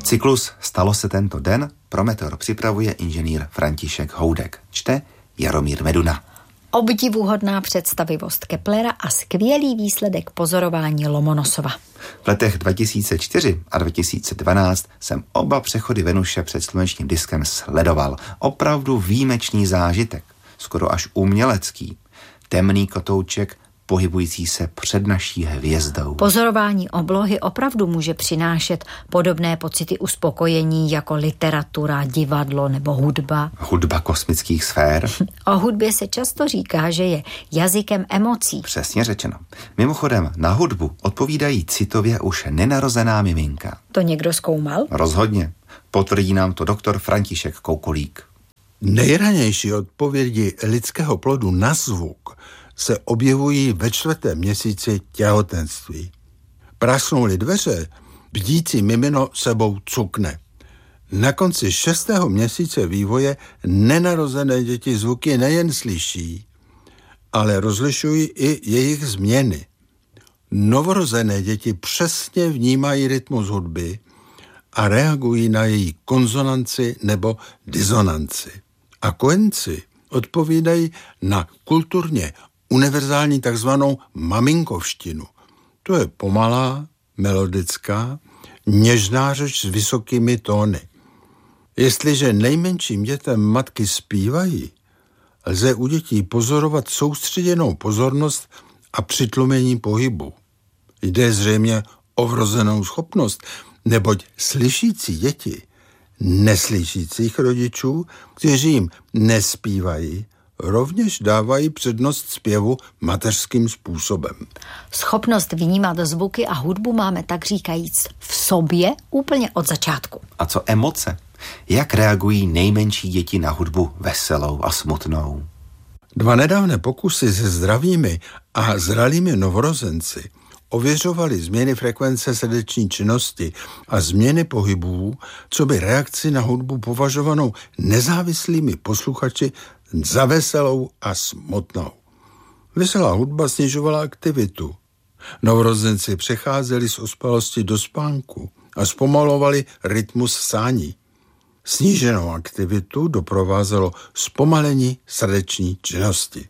Cyklus Stalo se tento den pro Meteor připravuje inženýr František Houdek. Čte Jaromír Meduna. Obdivuhodná představivost Keplera a skvělý výsledek pozorování Lomonosova. V letech 2004 a 2012 jsem oba přechody Venuše před slunečním diskem sledoval. Opravdu výjimečný zážitek, skoro až umělecký. Temný kotouček pohybující se před naší hvězdou. Pozorování oblohy opravdu může přinášet podobné pocity uspokojení jako literatura, divadlo nebo hudba. Hudba kosmických sfér. O hudbě se často říká, že je jazykem emocí. Přesně řečeno. Mimochodem, na hudbu odpovídají citově už nenarozená miminka. To někdo zkoumal? Rozhodně. Potvrdí nám to doktor František Koukolík. Nejranější odpovědi lidského plodu na zvuk se objevují ve 4. měsíci těhotenství. Prasknou-li dveře, bdící mimino sebou cukne. Na konci 6. měsíce vývoje nenarozené děti zvuky nejen slyší, ale rozlišují i jejich změny. Novorozené děti přesně vnímají rytmus hudby a reagují na její konzonanci nebo disonanci. A kojenci odpovídají na kulturně univerzální takzvanou maminkovštinu. To je pomalá, melodická, něžná řeč s vysokými tóny. Jestliže nejmenším dětem matky zpívají, lze u dětí pozorovat soustředěnou pozornost a přitlumení pohybu. Jde zřejmě o vrozenou schopnost, neboť slyšící děti neslyšících rodičů, kteří jim nespívají, rovněž dávají přednost zpěvu mateřským způsobem. Schopnost vnímat zvuky a hudbu máme tak říkajíc v sobě úplně od začátku. A co emoce? Jak reagují nejmenší děti na hudbu veselou a smutnou? 2 nedávné pokusy se zdravými a zralými novorozenci ověřovali změny frekvence srdeční činnosti a změny pohybů, co by reakci na hudbu považovanou nezávislými posluchači za veselou a smutnou. Veselá hudba snižovala aktivitu. Novorozenci přecházeli z ospalosti do spánku a zpomalovali rytmus sání. Sníženou aktivitu doprovázelo zpomalení srdeční činnosti.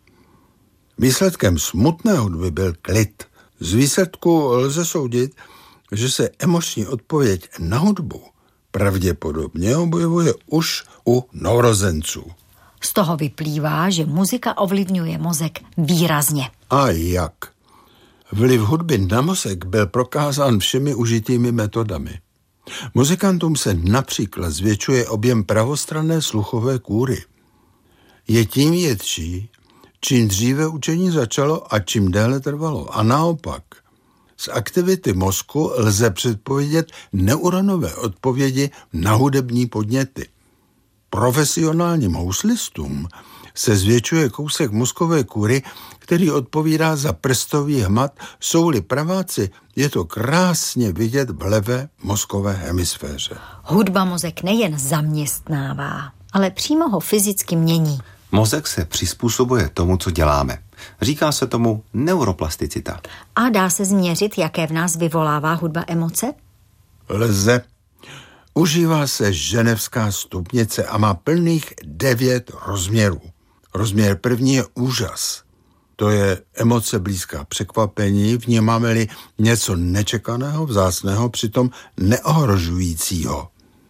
Výsledkem smutné hudby byl klid. Z výsledku lze soudit, že se emoční odpověď na hudbu pravděpodobně objevuje už u novorozenců. Z toho vyplývá, že muzika ovlivňuje mozek výrazně. A jak? Vliv hudby na mozek byl prokázán všemi užitými metodami. Muzikantům se například zvětšuje objem pravostranné sluchové kůry. Je tím větší, čím dříve učení začalo a čím déle trvalo. A naopak, z aktivity mozku lze předpovědět neuronové odpovědi na hudební podněty. Profesionálním houslistům se zvětšuje kousek mozkové kůry, který odpovídá za prstový hmat. Jsou-li praváci, je to krásně vidět v levé mozkové hemisféře. Hudba mozek nejen zaměstnává, ale přímo ho fyzicky mění. Mozek se přizpůsobuje tomu, co děláme. Říká se tomu neuroplasticita. A dá se změřit, jaké v nás vyvolává hudba emoce? Lze. Užívá se ženevská stupnice a má plných 9 rozměrů. Rozměr první je úžas. To je emoce blízká překvapení, vnímáme-li něco nečekaného, vzácného, přitom neohrožujícího.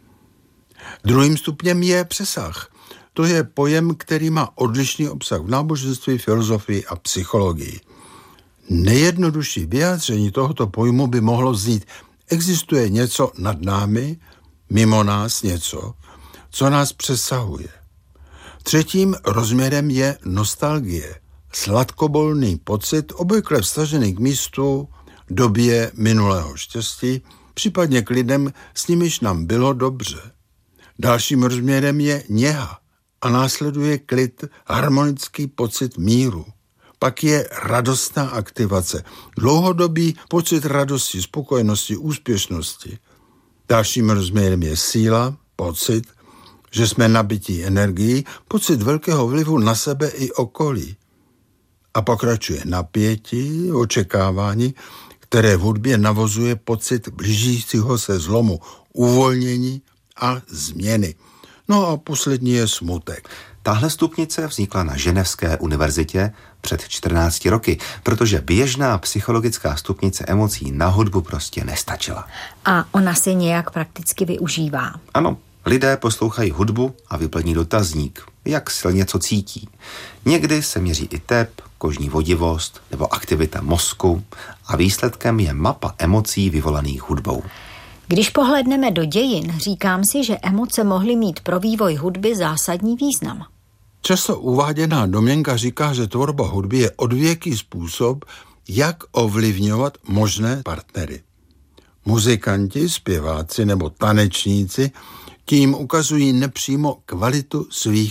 Druhým stupněm je přesah. To je pojem, který má odlišný obsah v náboženství, filozofii a psychologii. Nejjednodušší vyjádření tohoto pojmu by mohlo znít: existuje něco nad námi, mimo nás něco, co nás přesahuje. Třetím rozměrem je nostalgie, sladkobolný pocit, obvykle vztažený k místu, době minulého štěstí, případně k lidem, s nimiž nám bylo dobře. Dalším rozměrem je něha a následuje klid, harmonický pocit míru. Pak je radostná aktivace, dlouhodobý pocit radosti, spokojenosti, úspěšnosti. Dalším rozměrem je síla, pocit, že jsme nabití energií, pocit velkého vlivu na sebe i okolí. A pokračuje napětí, očekávání, které v hudbě navozuje pocit blížícího se zlomu, uvolnění a změny. No a poslední je smutek. Tahle stupnice vznikla na Ženevské univerzitě před 14 roky, protože běžná psychologická stupnice emocí na hudbu prostě nestačila. A ona se nějak prakticky využívá. Ano, lidé poslouchají hudbu a vyplní dotazník, jak silně co cítí. Někdy se měří i tep, kožní vodivost nebo aktivita mozku a výsledkem je mapa emocí vyvolaných hudbou. Když pohledneme do dějin, říkám si, že emoce mohly mít pro vývoj hudby zásadní význam. Často uváděná domněnka říká, že tvorba hudby je odvěký způsob, jak ovlivňovat možné partnery. Muzikanti, zpěváci nebo tanečníci tím ukazují nepřímo kvalitu svých